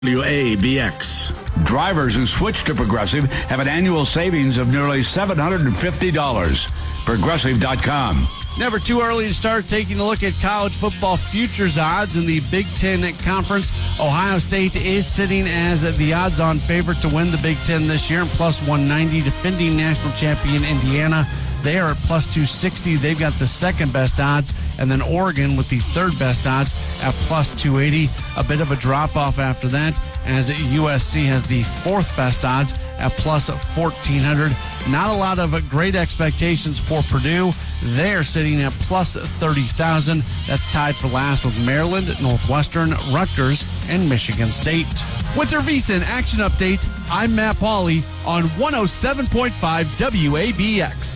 WABX. Drivers who switch to Progressive have an annual savings of nearly $750. Progressive.com. Never too early to start taking a look at college football futures odds in the Big Ten Conference. Ohio State is sitting as the odds-on favorite to win the Big Ten this year, and plus 190. Defending national champion Indiana, they are at plus 260. They've got the second best odds. And then Oregon with the third best odds at plus 280. A bit of a drop-off after that, as USC has the fourth best odds at plus 1,400. Not a lot of great expectations for Purdue. They're sitting at plus 30,000. That's tied for last with Maryland, Northwestern, Rutgers, and Michigan State. With your VSiN Action Update, I'm Matt Pauley on 107.5 WABX.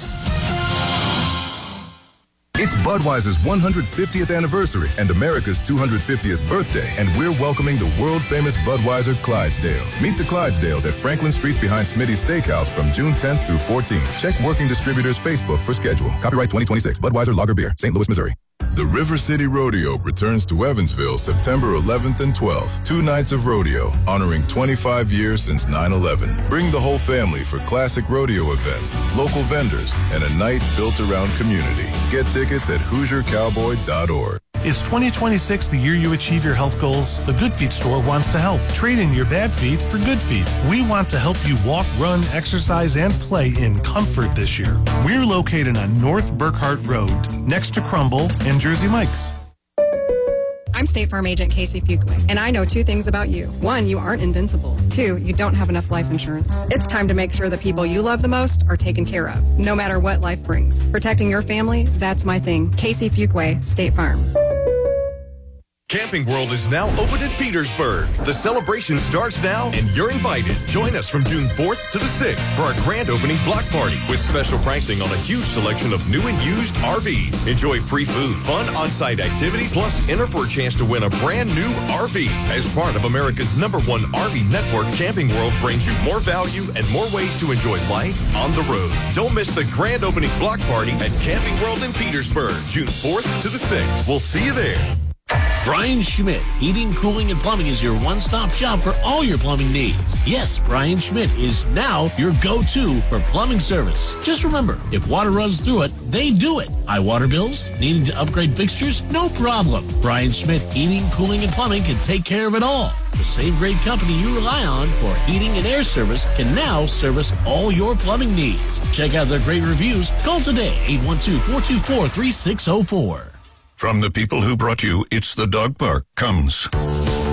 It's Budweiser's 150th anniversary and America's 250th birthday, and we're welcoming the world-famous Budweiser Clydesdales. Meet the Clydesdales at Franklin Street behind Smitty's Steakhouse from June 10th through 14th. Check Working Distributors' Facebook for schedule. Copyright 2026, Budweiser Lager Beer, St. Louis, Missouri. The River City Rodeo returns to Evansville September 11th and 12th. 2 nights of rodeo, honoring 25 years since 9/11. Bring the whole family for classic rodeo events, local vendors, and a night built around community. Get tickets at HoosierCowboy.org. Is 2026 the year you achieve your health goals? The Good Feet store wants to help. Trade in your bad feet for good feet. We want to help you walk, run, exercise, and play in comfort this year. We're located on North Burkhart Road, next to Crumble and Jersey Mike's. I'm State Farm Agent Casey Fuqua, and I know 2 things about you. 1, you aren't invincible. 2, you don't have enough life insurance. It's time to make sure the people you love the most are taken care of, no matter what life brings. Protecting your family, that's my thing. Casey Fuqua, State Farm. Camping World is now open in Petersburg. The celebration starts now, and you're invited. Join us from June 4th to the 6th for our grand opening block party with special pricing on a huge selection of new and used RVs. Enjoy free food, fun on-site activities, plus enter for a chance to win a brand new RV. As part of America's #1 RV network, Camping World brings you more value and more ways to enjoy life on the road. Don't miss the grand opening block party at Camping World in Petersburg, June 4th to the 6th. We'll see you there. Brian Schmidt Heating, Cooling, and Plumbing is your one-stop shop for all your plumbing needs. Yes, Brian Schmidt is now your go-to for plumbing service. Just remember, if water runs through it, they do it. High water bills? Needing to upgrade fixtures? No problem. Brian Schmidt Heating, Cooling, and Plumbing can take care of it all. The same great company you rely on for heating and air service can now service all your plumbing needs. Check out their great reviews. Call today, 812-424-3604. From the people who brought you It's the Dog Park comes